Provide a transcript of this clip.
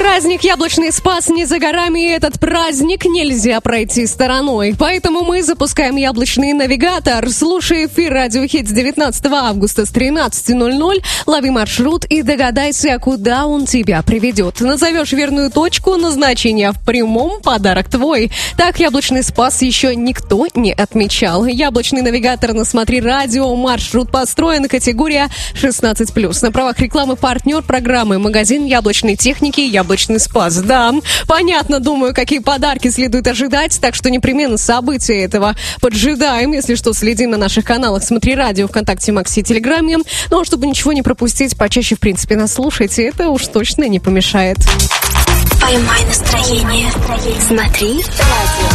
Праздник Яблочный Спас не за горами, и этот праздник нельзя пройти стороной. Поэтому мы запускаем Яблочный навигатор. Слушай эфир Радио Хит с 19 августа с 13:00. Лови маршрут и догадайся, куда он тебя приведет. Назовешь верную точку назначения в прямом, подарок твой. Так Яблочный Спас еще никто не отмечал. Яблочный навигатор на Смотри Радио. Маршрут построен, категория 16+. На правах рекламы партнер программы магазин яблочной техники «Яблочный Спас». Да, понятно, думаю, какие подарки следует ожидать, так что непременно события этого поджидаем. Если что, следим на наших каналах «Смотри Радио», ВКонтакте, Макси, Телеграме. Ну, а чтобы ничего не пропустить, почаще, в принципе, нас слушайте, это уж точно не помешает. Поймай настроение. Смотри Радио.